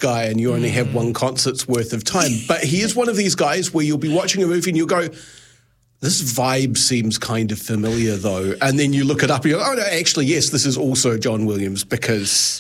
guy and you only have one concert's worth of time. But he is one of these guys where you'll be watching a movie and you'll go, this vibe seems kind of familiar though. And then you look it up and you go, oh no, actually, yes, this is also John Williams because,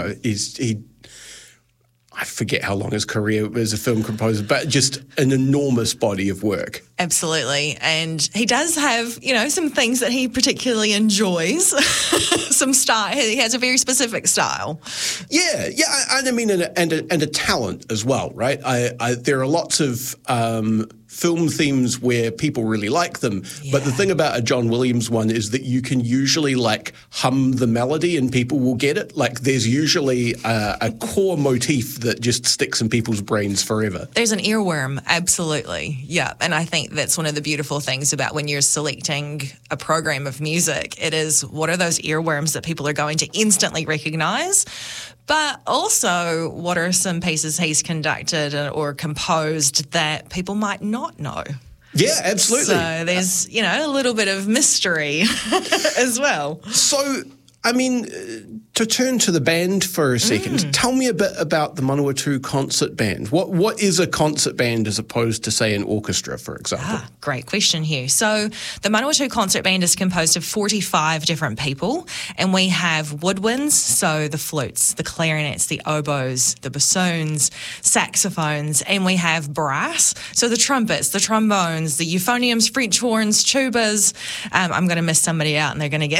I forget how long his career as a film composer, but just an enormous body of work. Absolutely. And he does have, some things that he particularly enjoys, some style. He has a very specific style. Yeah. And I mean, and a talent as well, right? There are lots of film themes where people really like them. Yeah. But the thing about a John Williams one is that you can usually hum the melody and people will get it. There's usually a core motif that just sticks in people's brains forever. There's an earworm, absolutely. Yeah. And I think that's one of the beautiful things about when you're selecting a program of music. It is, what are those earworms that people are going to instantly recognize? But also, what are some pieces he's conducted or composed that people might not know? Yeah, absolutely. So there's, a little bit of mystery as well. So, I mean, to turn to the band for a second, tell me a bit about the Manawatu Concert Band. What is a concert band as opposed to, say, an orchestra, for example? Great question, Hugh. So the Manawatu Concert Band is composed of 45 different people, and we have woodwinds, so the flutes, the clarinets, the oboes, the bassoons, saxophones, and we have brass, so the trumpets, the trombones, the euphoniums, French horns, tubas. I'm going to miss somebody out, and they're going to get...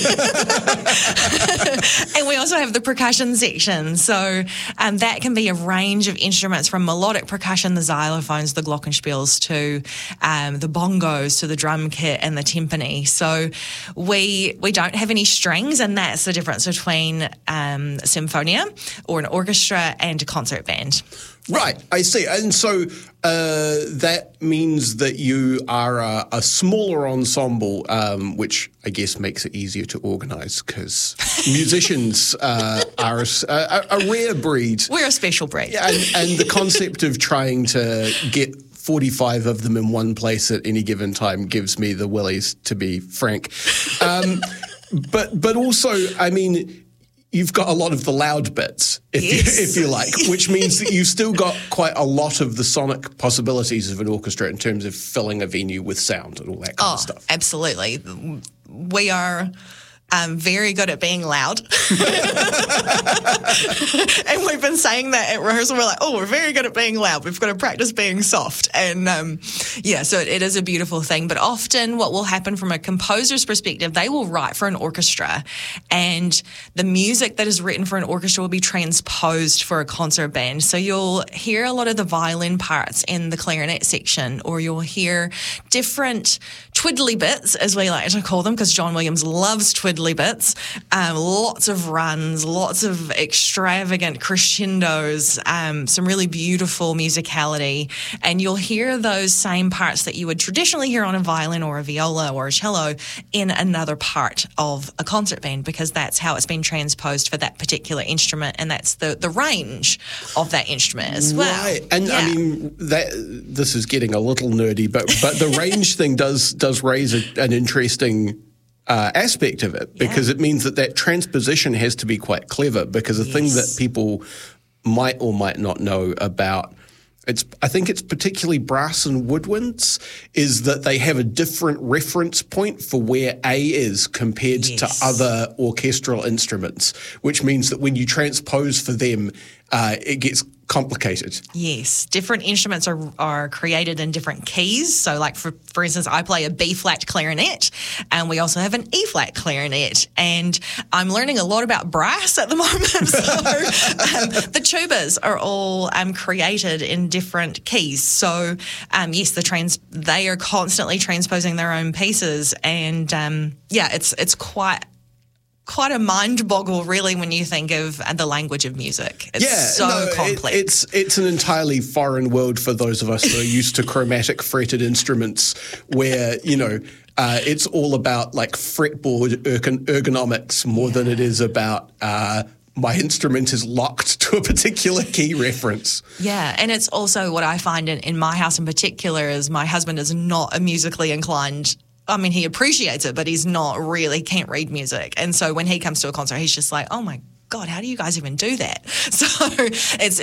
And we also have the percussion section. So that can be a range of instruments from melodic percussion, the xylophones, the glockenspiels, to the bongos, to the drum kit and the timpani. So we don't have any strings, and that's the difference between symphonia or an orchestra and a concert band. Right, I see. And so that means that you are a smaller ensemble, which I guess makes it easier to organise because musicians are a rare breed. We're a special breed. Yeah, and the concept of trying to get 45 of them in one place at any given time gives me the willies, to be frank. But also, I mean... You've got a lot of the loud bits, if you like, which means that you've still got quite a lot of the sonic possibilities of an orchestra in terms of filling a venue with sound and all that kind of stuff. Absolutely. We are... very good at being loud. And we've been saying that at rehearsal. We're like, we're very good at being loud. We've got to practice being soft. And so it is a beautiful thing. But often what will happen from a composer's perspective, they will write for an orchestra, and the music that is written for an orchestra will be transposed for a concert band. So you'll hear a lot of the violin parts in the clarinet section, or you'll hear different twiddly bits, as we like to call them, because John Williams loves twiddly bits, lots of runs, lots of extravagant crescendos, some really beautiful musicality, and you'll hear those same parts that you would traditionally hear on a violin or a viola or a cello in another part of a concert band, because that's how it's been transposed for that particular instrument, and that's the range of that instrument as well. Right, and I mean, this is getting a little nerdy, but the range thing does raise an interesting aspect of it, because it means that transposition has to be quite clever, because the thing that people might or might not know about, I think it's particularly brass and woodwinds, is that they have a different reference point for where A is compared to other orchestral instruments, which means that when you transpose for them, it gets complicated. Yes. Different instruments are created in different keys. So like for instance, I play a B-flat clarinet, and we also have an E-flat clarinet, and I'm learning a lot about brass at the moment. So the tubas are all created in different keys. So yes, they are constantly transposing their own pieces, and it's quite a mind boggle, really, when you think of the language of music. It's complex. It's an entirely foreign world for those of us who are used to chromatic fretted instruments, where it's all about like fretboard ergonomics more than it is about my instrument is locked to a particular key reference. Yeah, and it's also what I find in my house in particular is my husband is not a musically inclined. I mean, he appreciates it, but he's can't read music. And so when he comes to a concert, he's just like, oh my God, how do you guys even do that? So